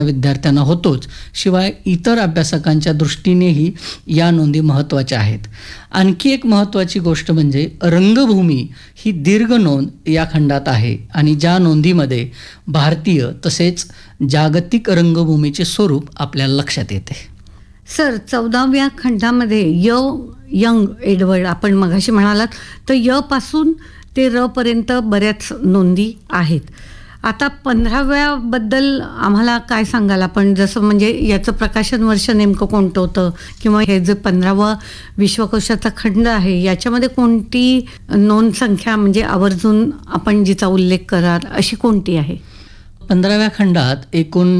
विद्यार्थ्यांना होतोच, शिवाय इतर अभ्यासकांच्या दृष्टीनेही या नोंदी महत्त्वाच्या आहेत. आणखी एक महत्त्वाची गोष्ट म्हणजे रंगभूमी ही दीर्घ नोंद या खंडात आहे आणि ज्या नोंदीमध्ये भारतीय तसेच जागतिक रंगभूमीचे स्वरूप आपल्याला लक्षात येते. सर, 14व्या खंडामध्ये यंग एडवर्ड आपण मगाशी म्हणालात, तर य पासून ते र पर्यंत बऱ्याच नोंदी आहेत. आता 15व्या बद्दल आम्हाला काय सांगाल आपण? जसं म्हणजे याचं प्रकाशन वर्ष नेमकं कोणतं होतं, किंवा हे जे 15वा विश्वकोशाचा खंड आहे याच्यामध्ये कोणती नोंद संख्या म्हणजे आवर्जून आपण जिचा उल्लेख कराल अशी कोणती आहे? 15व्या खंडात एकूण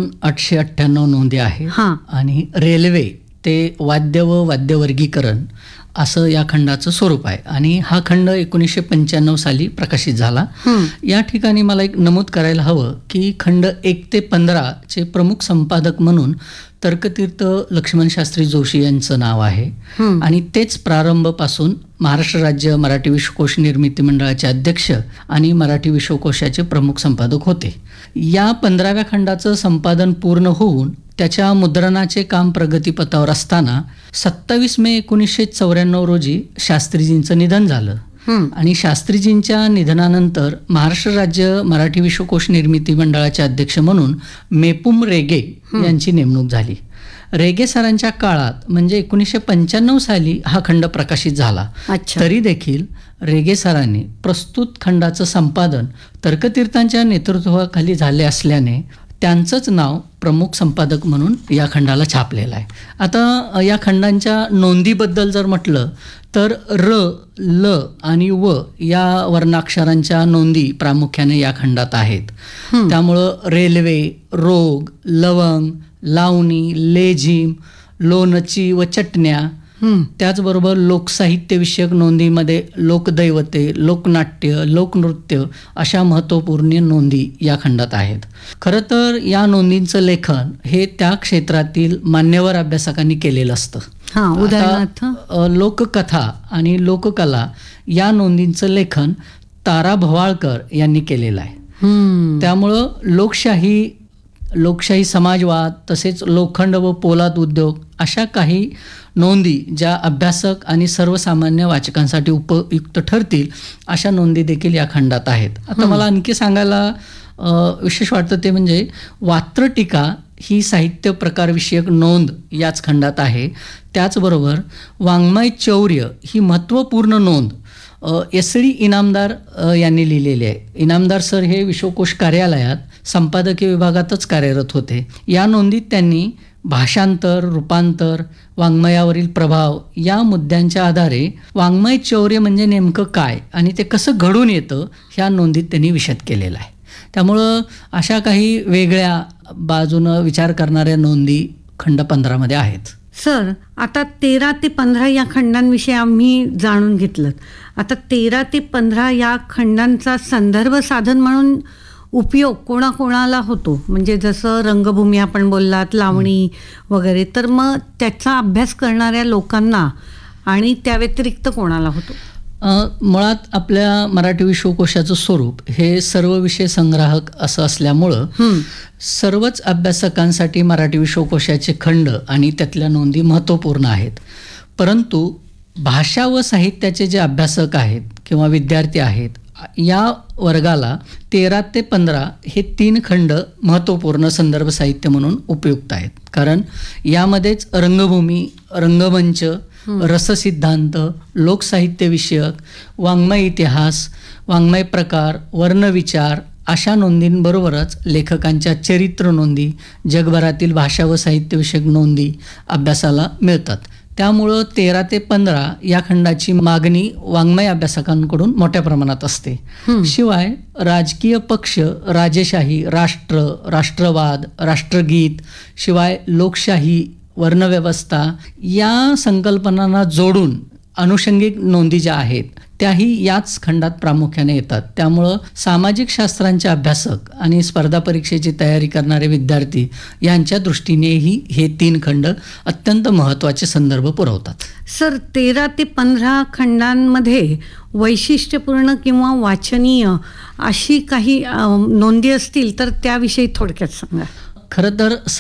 898 नोंदी आहे. आणि रेल्वे ते वाद्य व वाद्यवर्गीकरण असं या खंडाचं स्वरूप आहे आणि हा खंड 1995 साली प्रकाशित झाला. या ठिकाणी मला एक नमूद करायला हवं की खंड 1 ते 15 चे प्रमुख संपादक म्हणून तर्कतीर्थ लक्ष्मण शास्त्री जोशी यांचं नाव आहे आणि तेच प्रारंभपासून महाराष्ट्र राज्य मराठी विश्वकोश निर्मिती मंडळाचे अध्यक्ष आणि मराठी विश्वकोशाचे प्रमुख संपादक होते. या 15व्या खंडाचं संपादन पूर्ण होऊन त्याच्या मुद्रणाचे काम प्रगतीपथावर असताना 27 मे 1994 रोजी शास्त्रीजींचं निधन झालं आणि शास्त्रीजींच्या निधनानंतर महाराष्ट्र राज्य मराठी विश्वकोश निर्मिती मंडळाचे अध्यक्ष म्हणून मेपुम रेगे यांची नेमणूक झाली. रेगे सरांच्या काळात म्हणजे 1995 साली हा खंड प्रकाशित झाला. तरी देखील रेगे सरांनी प्रस्तुत खंडाचं संपादन तर्कतीर्थांच्या नेतृत्वाखाली झाले असल्याने त्यांचंच नाव प्रमुख संपादक म्हणून या खंडाला छापलेलं आहे. आता या खंडांच्या नोंदीबद्दल जर म्हटलं तर र, ल आणि व या वर्णाक्षरांच्या नोंदी प्रामुख्याने या खंडात आहेत. त्यामुळं रेल्वे, रोग, लवंग, लावणी, लेझिम, लोणची व चटण्या, त्याचबरोबर लोकसाहित्यविषयक नोंदीमध्ये लोकदैवते, लोकनाट्य, लोकनृत्य अशा महत्त्वपूर्ण नोंदी या खंडात आहेत. खरं तर या नोंदींचं लेखन हे त्या क्षेत्रातील मान्यवर अभ्यासकांनी केलेलं असतं. उदाहरणार्थ लोककथा आणि लोककला या नोंदींचं लेखन तारा भवाळकर यांनी केलेलं आहे. त्यामुळं लोकशाही समाजवाद तसेच लोखंड व पोलाद उद्योग अशा काही नोंदी ज्या अभ्यासक आणि सर्वसामान्य वाचकांसाठी उपयुक्त ठरतील अशा नोंदी देखील या खंडात आहेत. आता मला आणखी सांगायला विशेष वाटतं ते म्हणजे वात्रटिका ही साहित्य प्रकारविषयक नोंद याच खंडात आहे. त्याचबरोबर वाङ्मय चौर्य ही महत्त्वपूर्ण नोंद SD इनामदार यांनी लिहिलेली आहे. इनामदार सर हे विश्वकोश कार्यालयात संपादकीय विभागातच कार्यरत होते. या नोंदीत त्यांनी भाषांतर, रूपांतर, वाङ्मयावरील प्रभाव या मुद्द्यांच्या आधारे वाङ्मय चौर्य म्हणजे नेमकं काय आणि ते कसं घडून येतं ह्या नोंदीत त्यांनी विशद केलेला आहे. त्यामुळं अशा काही वेगळ्या बाजूनं विचार करणाऱ्या नोंदी खंड 15 मध्ये आहेत. सर, आता 13 ते 15 या खंडांविषयी आम्ही जाणून घेतलं. आता 13 ते 15 या खंडांचा संदर्भ साधन म्हणून उपयोग कोणाकोणाला होतो? म्हणजे जसं रंगभूमी आपण बोललात, लावणी वगैरे, तर मग त्याचा अभ्यास करणाऱ्या लोकांना आणि त्या व्यतिरिक्त कोणाला होतो? मुळात आपल्या मराठी विश्वकोशाचं स्वरूप हे सर्व विषय संग्राहक असं असल्यामुळं सर्वच अभ्यासकांसाठी मराठी विश्वकोशाचे खंड आणि त्यातल्या नोंदी महत्त्वपूर्ण आहेत. परंतु भाषा व साहित्याचे जे अभ्यासक आहेत किंवा विद्यार्थी आहेत या वर्गाला 13 ते 15 हे 3 खंड महत्त्वपूर्ण संदर्भ साहित्य म्हणून उपयुक्त आहेत. कारण यामध्येच रंगभूमी, रंगमंच, रससिद्धांत, लोकसाहित्यविषयक, वाङ्मय इतिहास, वाङ्मय प्रकार, वर्णविचार अशा नोंदींबरोबरच लेखकांच्या चरित्र नोंदी, जगभरातील भाषा व साहित्यविषयक नोंदी अभ्यासाला मिळतात. त्यामुळं 13 ते 15 या खंडाची मागणी वाङ्मय अभ्यासकांकडून मोठ्या प्रमाणात असते. शिवाय राजकीय पक्ष, राजेशाही, राष्ट्र, राष्ट्रवाद, राष्ट्रगीत, शिवाय लोकशाही, वर्णव्यवस्था या संकल्पनांना जोडून अनुषंगिक नोंदी ज्या आहेत त्याही याच खंडात प्रामुख्याने येतात. त्यामुळं सामाजिक शास्त्रांचे अभ्यासक आणि स्पर्धा परीक्षेची तयारी करणारे विद्यार्थी यांच्या दृष्टीनेही हे 3 खंड अत्यंत महत्त्वाचे संदर्भ पुरवतात. सर, 13 ते 15 खंडांमध्ये वैशिष्ट्यपूर्ण किंवा वाचनीय अशी काही नोंदी असतील तर त्याविषयी थोडक्यात सांगा. खरं तर